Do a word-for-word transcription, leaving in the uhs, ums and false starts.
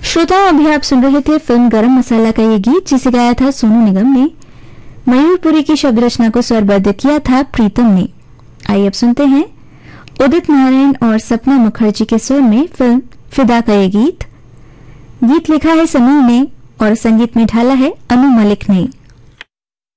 श्रोताओं, अभी आप सुन रहे थे फिल्म गरम मसाला का ये गीत, जिसे गाया था सोनू निगम ने। मयूरपुरी की शब्द रचना को स्वरबद्ध किया था प्रीतम ने। आइए अब सुनते हैं उदित नारायण और सपना मुखर्जी के स्वर में फिल्म फिदा का ये गीत। गीत लिखा है समीर ने और संगीत में ढाला है अनु मलिक ने।